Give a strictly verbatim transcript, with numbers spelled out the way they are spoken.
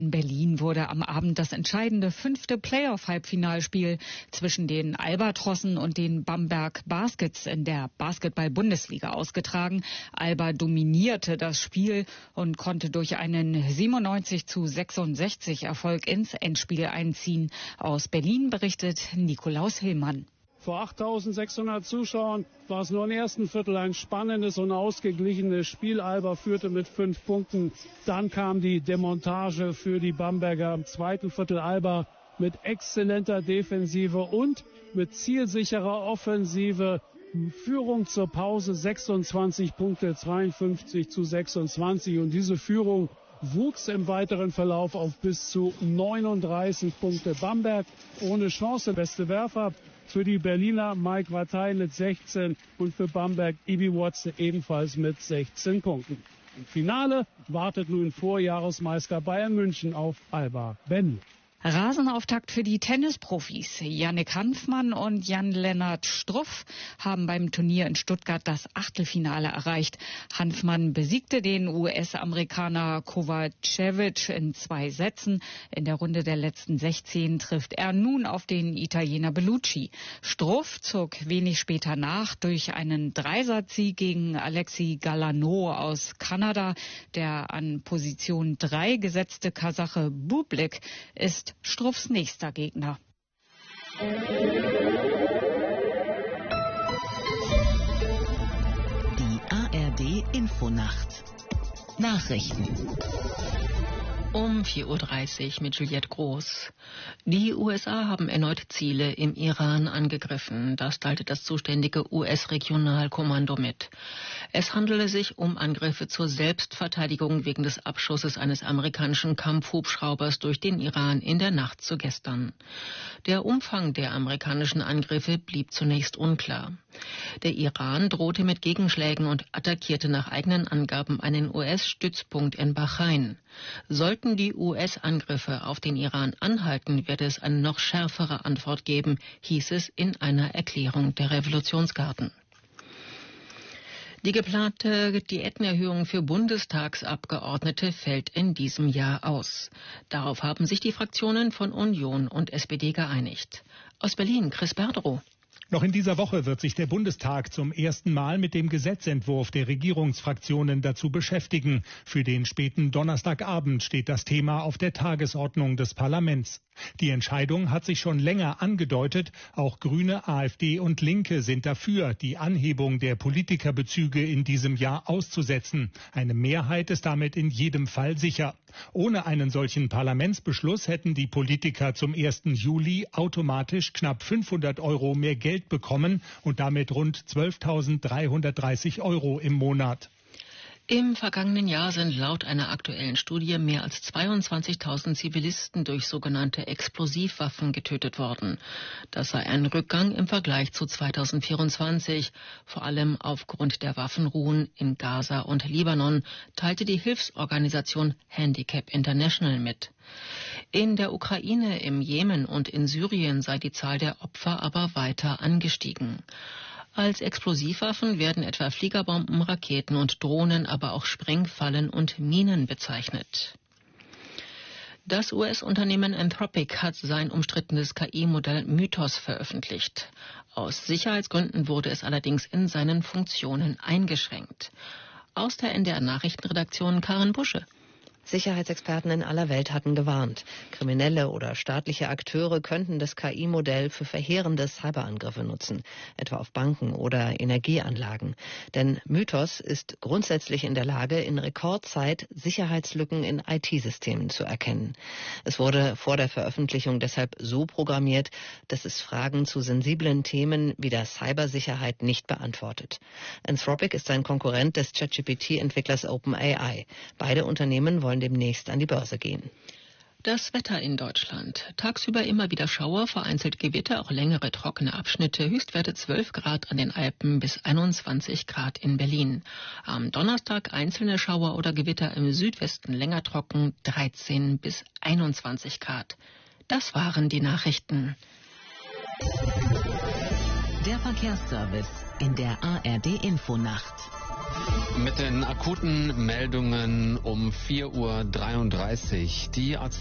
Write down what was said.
In Berlin wurde am Abend das entscheidende fünfte Playoff-Halbfinalspiel zwischen den Albatrossen und den Bamberg Baskets in der Basketball-Bundesliga ausgetragen. Alba dominierte das Spiel und konnte durch einen siebenundneunzig zu sechsundsechzig Erfolg ins Endspiel einziehen. Aus Berlin berichtet Nikolaus Hillmann. Vor achttausendsechshundert Zuschauern war es nur im ersten Viertel ein spannendes und ausgeglichenes Spiel. Alba führte mit fünf Punkten. Dann kam die Demontage für die Bamberger im zweiten Viertel. Alba mit exzellenter Defensive und mit zielsicherer Offensive. Führung zur Pause sechsundzwanzig Punkte, zweiundfünfzig zu sechsundzwanzig. Und diese Führung wuchs im weiteren Verlauf auf bis zu neununddreißig Punkte. Bamberg ohne Chance, beste Werfer. Für die Berliner Mike Wattei mit sechzehn und für Bamberg Ibi Watson ebenfalls mit sechzehn Punkten. Im Finale wartet nun Vorjahresmeister Bayern München auf Alba Berlin. Rasenauftakt für die Tennisprofis. Jannik Hanfmann und Jan-Lennart Struff haben beim Turnier in Stuttgart das Achtelfinale erreicht. Hanfmann besiegte den U S-Amerikaner Kovacevic in zwei Sätzen. In der Runde der letzten sechzehn trifft er nun auf den Italiener Bellucci. Struff zog wenig später nach durch einen Dreisatzsieg gegen Alexei Galano aus Kanada. Der an Position drei gesetzte Kasache Bublik ist Struffs nächster Gegner. Die A R D Infonacht. Nachrichten. Um vier Uhr dreißig mit Juliette Groß. Die U S A haben erneut Ziele im Iran angegriffen. Das teilte das zuständige U S-Regionalkommando mit. Es handele sich um Angriffe zur Selbstverteidigung wegen des Abschusses eines amerikanischen Kampfhubschraubers durch den Iran in der Nacht zu gestern. Der Umfang der amerikanischen Angriffe blieb zunächst unklar. Der Iran drohte mit Gegenschlägen und attackierte nach eigenen Angaben einen U S-Stützpunkt in Bahrain. Sollten die U S-Angriffe auf den Iran anhalten, wird es eine noch schärfere Antwort geben, hieß es in einer Erklärung der Revolutionsgarden. Die geplante Diätenerhöhung für Bundestagsabgeordnete fällt in diesem Jahr aus. Darauf haben sich die Fraktionen von Union und S P D geeinigt. Aus Berlin, Chris Berderow. Noch in dieser Woche wird sich der Bundestag zum ersten Mal mit dem Gesetzentwurf der Regierungsfraktionen dazu beschäftigen. Für den späten Donnerstagabend steht das Thema auf der Tagesordnung des Parlaments. Die Entscheidung hat sich schon länger angedeutet. Auch Grüne, AfD und Linke sind dafür, die Anhebung der Politikerbezüge in diesem Jahr auszusetzen. Eine Mehrheit ist damit in jedem Fall sicher. Ohne einen solchen Parlamentsbeschluss hätten die Politiker zum ersten Juli automatisch knapp fünfhundert Euro mehr Geld bekommen und damit rund zwölftausenddreihundertdreißig Euro im Monat. Im vergangenen Jahr sind laut einer aktuellen Studie mehr als zweiundzwanzigtausend Zivilisten durch sogenannte Explosivwaffen getötet worden. Das sei ein Rückgang im Vergleich zu zweitausendvierundzwanzig. Vor allem aufgrund der Waffenruhen in Gaza und Libanon, teilte die Hilfsorganisation Handicap International mit. In der Ukraine, im Jemen und in Syrien sei die Zahl der Opfer aber weiter angestiegen. Als Explosivwaffen werden etwa Fliegerbomben, Raketen und Drohnen, aber auch Sprengfallen und Minen bezeichnet. Das U S-Unternehmen Anthropic hat sein umstrittenes K I-Modell Mythos veröffentlicht. Aus Sicherheitsgründen wurde es allerdings in seinen Funktionen eingeschränkt. Aus der N D R-Nachrichtenredaktion Karin Busche. Sicherheitsexperten in aller Welt hatten gewarnt. Kriminelle oder staatliche Akteure könnten das K I-Modell für verheerende Cyberangriffe nutzen, etwa auf Banken oder Energieanlagen. Denn Mythos ist grundsätzlich in der Lage, in Rekordzeit Sicherheitslücken in I T-Systemen zu erkennen. Es wurde vor der Veröffentlichung deshalb so programmiert, dass es Fragen zu sensiblen Themen wie der Cybersicherheit nicht beantwortet. Anthropic ist ein Konkurrent des ChatGPT-Entwicklers OpenAI. Beide Unternehmen wollen demnächst an die Börse gehen. Das Wetter in Deutschland. Tagsüber immer wieder Schauer, vereinzelt Gewitter, auch längere trockene Abschnitte. Höchstwerte zwölf Grad an den Alpen bis einundzwanzig Grad in Berlin. Am Donnerstag einzelne Schauer oder Gewitter im Südwesten, länger trocken, dreizehn bis einundzwanzig Grad. Das waren die Nachrichten. Der Verkehrsservice in der A R D-Infonacht. Mit den akuten Meldungen um vier Uhr dreiunddreißig. Die